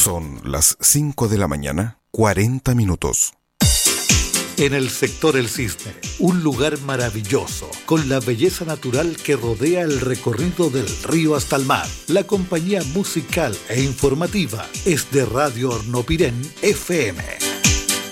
Son las 5 de la mañana, 40 minutos. En el sector El Cisne, un lugar maravilloso, con la belleza natural que rodea el recorrido del río hasta el mar. La compañía musical e informativa es de Radio Hornopirén FM